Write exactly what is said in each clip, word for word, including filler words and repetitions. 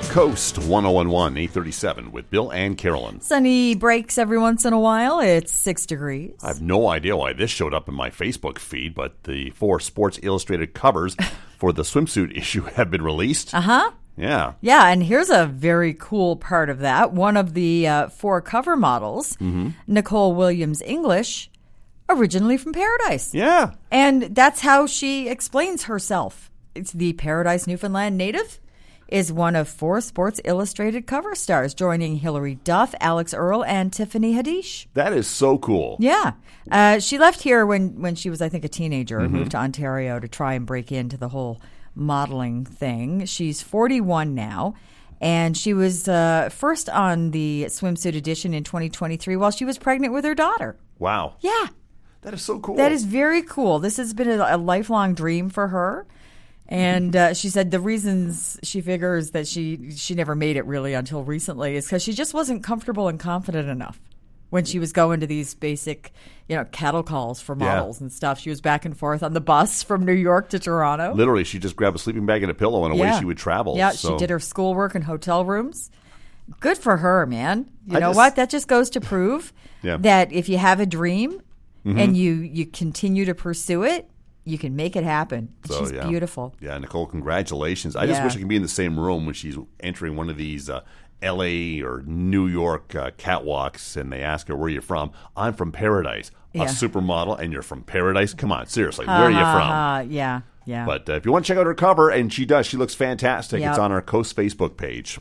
Coast one oh one one, eight thirty-seven with Bill and Carolyn. Sunny breaks every once in a while. It's six degrees. I have no idea why this showed up in my Facebook feed, but the four Sports Illustrated covers for the swimsuit issue have been released. Uh-huh. Yeah. Yeah, and here's a very cool part of that. One of the uh, four cover models, mm-hmm. Nicole Williams English, originally from Paradise. Yeah. And that's how she explains herself. It's the Paradise, Newfoundland native. Is one of four Sports Illustrated cover stars, joining Hilary Duff, Alex Earle, and Tiffany Haddish. That is so cool. Yeah. Uh, she left here when, when she was, I think, a teenager and Mm-hmm. moved to Ontario to try and break into the whole modeling thing. She's forty-one now, and she was uh, first on the swimsuit edition in twenty twenty-three while she was pregnant with her daughter. Wow. Yeah. That is so cool. That is very cool. This has been a, a lifelong dream for her. And uh, she said the reasons she figures that she she never made it really until recently is because she just wasn't comfortable and confident enough when she was going to these basic, you know, cattle calls for models Yeah. and stuff. She was back and forth on the bus from New York to Toronto. Literally, she just grabbed a sleeping bag and a pillow, and away Yeah. she would travel. Yeah, so. she did her schoolwork in hotel rooms. Good for her, man. You I know just- what? That just goes to prove Yeah. that if you have a dream Mm-hmm. and you, you continue to pursue it, you can make it happen. So, She's yeah. beautiful. Yeah, Nicole, congratulations. I just Yeah. wish I could be in the same room when she's entering one of these uh, L A or New York uh, catwalks, and they ask her, where are you from? I'm from Paradise. A Yeah. supermodel, and you're from Paradise? Come on, seriously, where are you from? Uh, yeah, yeah. But uh, if you want to check out her cover, and she does, she looks fantastic. Yep. It's on our Coast Facebook page.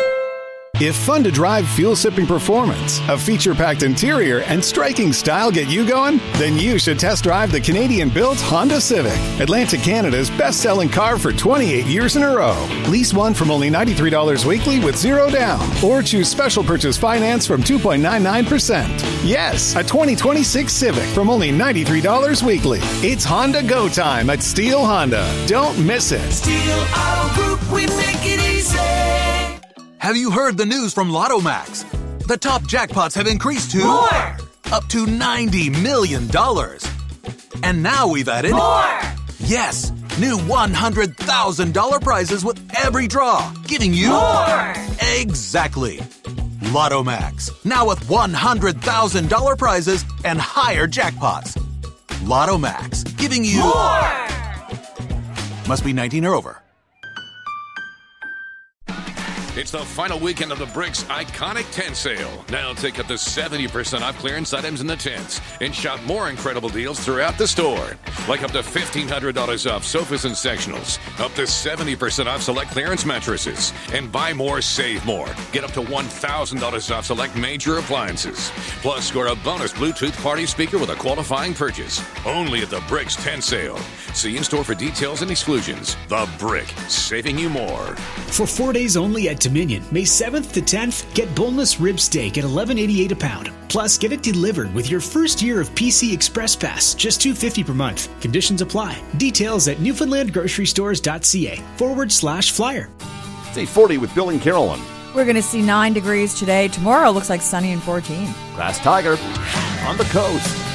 If fun to drive, fuel-sipping performance, a feature-packed interior, and striking style get you going, then you should test drive the Canadian-built Honda Civic, Atlantic Canada's best-selling car for twenty-eight years in a row. Lease one from only ninety-three dollars weekly with zero down, or choose special purchase finance from two point nine nine percent. Yes, a twenty twenty-six Civic from only ninety-three dollars weekly. It's Honda Go time at Steel Honda. Don't miss it. Steel Auto Group, we make it easy. Have you heard the news from Lotto Max? The top jackpots have increased to More! up to ninety million dollars. And now we've added More! Yes, new one hundred thousand dollars prizes with every draw, giving you More! Exactly. Lotto Max, now with one hundred thousand dollars prizes and higher jackpots. Lotto Max, giving you More! Must be nineteen or over. It's the final weekend of the Bricks Iconic Tent Sale. Now take up to seventy percent off clearance items in the tents and shop more incredible deals throughout the store. Like up to fifteen hundred dollars off sofas and sectionals, up to seventy percent off select clearance mattresses, and buy more, save more. Get up to one thousand dollars off select major appliances. Plus, score a bonus Bluetooth party speaker with a qualifying purchase. Only at the Bricks Tent Sale. See in-store for details and exclusions. The Brick, saving you more. For four days only at Dominion, May seventh to tenth, get boneless rib steak at eleven eighty-eight a pound. Plus, get it delivered with your first year of P C Express Pass, just two dollars and fifty cents per month. Conditions apply. Details at newfoundlandgrocerystores.ca forward slash flyer. It's eight forty with Bill and Carolyn. We're going to see nine degrees today. Tomorrow looks like sunny and fourteen. Grass Tiger on the coast.